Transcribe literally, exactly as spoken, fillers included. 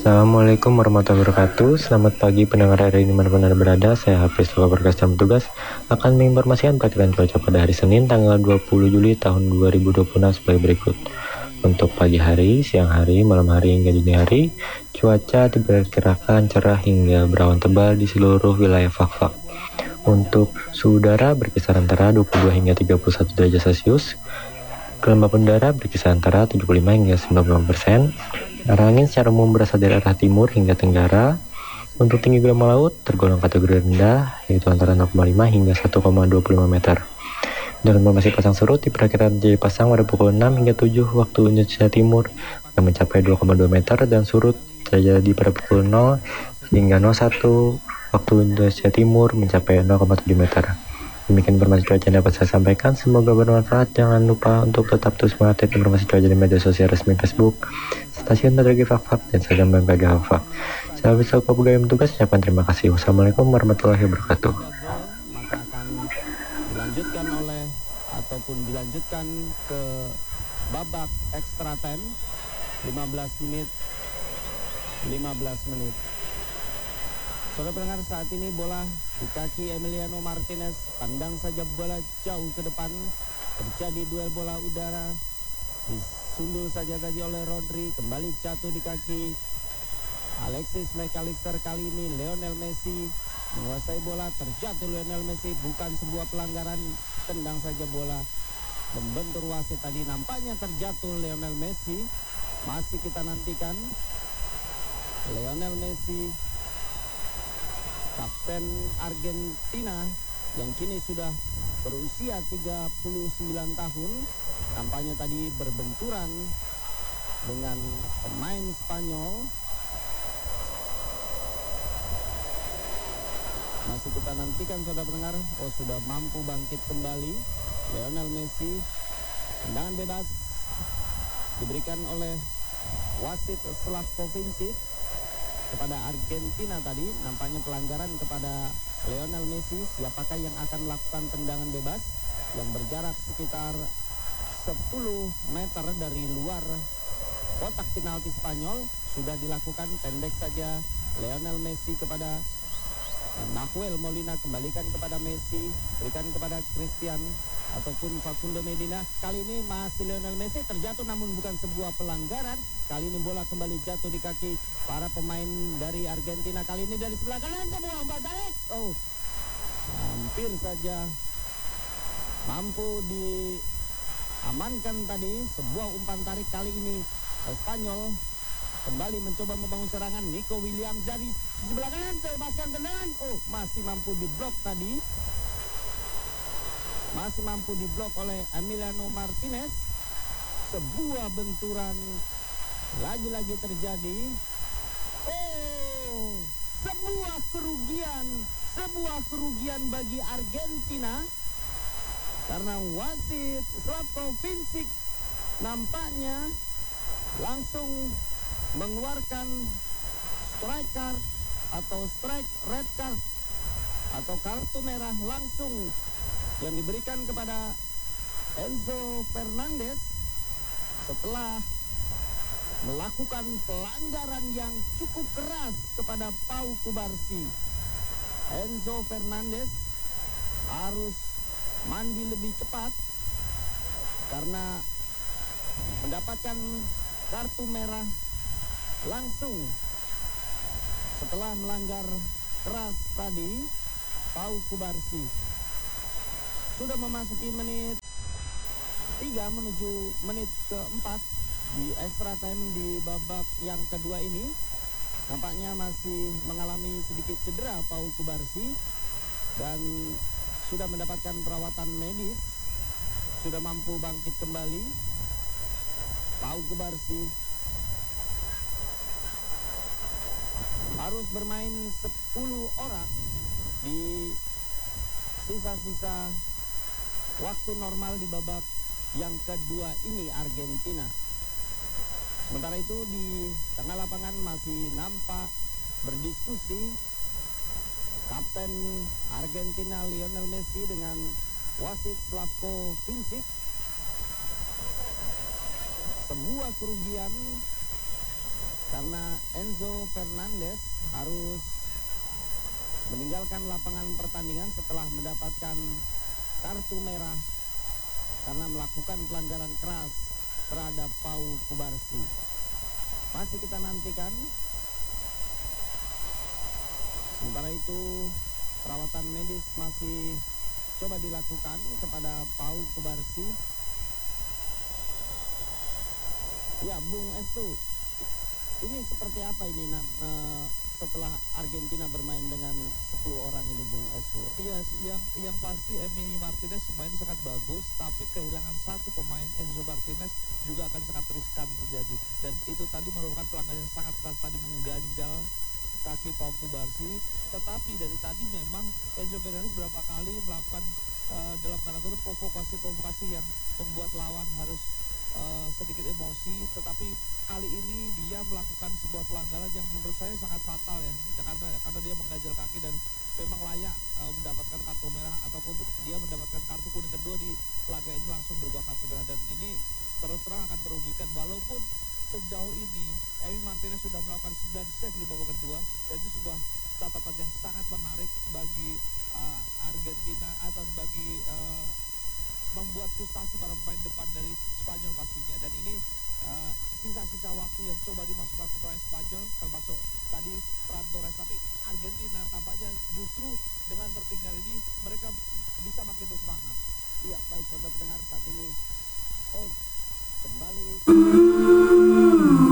Assalamualaikum warahmatullahi wabarakatuh. Selamat pagi pendengar hari ini dimanapun Anda berada. Saya Hafiz Luka Berkas dan Tugas akan menginformasikan perkiraan cuaca pada hari Senin tanggal dua puluh Juli tahun dua ribu dua puluh enam sebagai berikut. Untuk pagi hari, siang hari, malam hari hingga dini hari, cuaca diperkirakan cerah hingga berawan tebal di seluruh wilayah Fak-Fak. Untuk suhu udara berkisar antara dua puluh dua hingga tiga puluh satu derajat Celcius. Kelembapan udara berkisar antara tujuh puluh lima hingga sembilan puluh lima persen. Arah angin secara umum berasal dari arah timur hingga tenggara. Untuk tinggi gelombang laut tergolong kategori rendah, yaitu antara nol koma lima hingga satu koma dua puluh lima meter. Dengan informasi pasang surut diperkirakan jadi pasang pada pukul enam hingga tujuh waktu Indonesia Timur yang mencapai dua koma dua meter, dan surut terjadi pada pukul nol hingga nol satu waktu Indonesia Timur mencapai nol koma tujuh meter. Demikian informasi cuaca yang dapat saya sampaikan. Semoga bermanfaat. Jangan lupa untuk tetap terus mengupdate informasi cuaca di media sosial resmi Facebook Stasiun Meteorologi Fak-Fak dan Instagram B M K G Fak-Fak. Saya bisa pegawai tugas ucapkan terima kasih. Wassalamualaikum warahmatullahi wabarakatuh. Maka akan dilanjutkan oleh ataupun dilanjutkan ke babak extra time lima belas menit lima belas menit. Saudara pendengar, saat ini bola di kaki Emiliano Martinez, tandang saja bola jauh ke depan. Terjadi duel bola udara, disundul saja tadi oleh Rodri, kembali jatuh di kaki Alexis McAllister. Kali ini Lionel Messi menguasai bola, terjatuh Lionel Messi, bukan sebuah pelanggaran, tendang saja bola. Membentur wasit tadi, nampaknya terjatuh Lionel Messi. Masih kita nantikan Lionel Messi, kapten Argentina yang kini sudah berusia tiga puluh sembilan tahun, nampaknya tadi berbenturan dengan pemain Spanyol. Masih kita nantikan saudara pendengar. Oh, sudah mampu bangkit kembali Lionel Messi. Tendangan bebas diberikan oleh wasit Slavko Vincic kepada Argentina tadi. Nampaknya pelanggaran kepada Lionel Messi. Siapakah yang akan melakukan tendangan bebas yang berjarak sekitar sepuluh meter dari luar kotak penalti Spanyol? Sudah dilakukan, pendek saja Lionel Messi kepada Nahuel Molina, kembalikan kepada Messi, berikan kepada Christian ataupun Facundo Medina. Kali ini masih Lionel Messi, terjatuh namun bukan sebuah pelanggaran. Kali ini bola kembali jatuh di kaki para pemain dari Argentina. Kali ini dari sebelah kanan, sebuah umpan tarik. Oh, hampir saja mampu diamankan tadi sebuah umpan tarik. Kali ini Spanyol kembali mencoba membangun serangan. Nico Williams dari sebelah kanan, bebaskan tendangan. Oh, masih mampu diblok tadi. Masih mampu diblok oleh Emiliano Martinez. Sebuah benturan lagi-lagi terjadi. Oh, sebuah kerugian. Sebuah kerugian bagi Argentina. Karena wasit Slavko Vincic nampaknya langsung mengeluarkan strike card atau strike red card atau kartu merah langsung yang diberikan kepada Enzo Fernandez setelah melakukan pelanggaran yang cukup keras kepada Pau Kubarsi. Enzo Fernandez harus mandi lebih cepat karena mendapatkan kartu merah langsung setelah melanggar keras tadi Pau Kubarsi. Sudah memasuki menit tiga menuju menit keempat di extra time di babak yang kedua ini. Nampaknya masih mengalami sedikit cedera Pau Kubarsi dan sudah mendapatkan perawatan medis, sudah mampu bangkit kembali. Pau Kubarsi harus bermain sepuluh orang di sisa-sisa waktu normal di babak yang kedua ini Argentina. Sementara itu di tengah lapangan masih nampak berdiskusi kapten Argentina Lionel Messi dengan wasit Slavko Vincic. Sebuah kerugian karena Enzo Fernandez harus meninggalkan lapangan pertandingan setelah mendapatkan kartu merah karena melakukan pelanggaran keras terhadap Pau Kubarsi. Masih kita nantikan. Sementara itu perawatan medis masih coba dilakukan kepada Pau Kubarsi. Ya, Bung Estu, ini seperti apa ini nah, uh, setelah Argentina bermain dengan sepuluh orang ini, Bung Estu? Iya, yang yang pasti Emi Martinez main sangat bagus, tapi kehilangan satu pemain Enzo Martinez juga akan sangat riskan terjadi. Dan itu tadi merupakan pelanggaran yang sangat keras, tadi mengganjal kaki Pau Kubarsi. Tetapi dari tadi memang Enzo Fernandez berapa kali melakukan uh, dalam tanda kutip provokasi-provokasi yang membuat lawan harus uh, sedikit emosi. Tetapi kali ini dia melakukan sebuah pelanggaran yang menurut saya sangat fatal ya, karena karena dia mengganjal kaki dan memang layak uh, mendapatkan kartu merah ataupun dia mendapatkan kartu kuning kedua di laga ini langsung berubah kartu merah. Dan ini terus terang akan merugikan, walaupun sejauh ini Emi Martinez sudah melakukan sembilan save di babak kedua, dan itu sebuah catatan yang sangat menarik bagi uh, Argentina atau bagi uh, membuat frustasi para pemain depan dari Spanyol pastinya. Dan ini uh, sisa-sisa waktu yang coba dimasukkan ke pemain Spanyol, termasuk tadi Ferran Torres. Tapi Argentina tampaknya justru dengan tertinggal ini mereka bisa makin bersemangat. Iya, baik saudara pendengar, saat ini oh kembali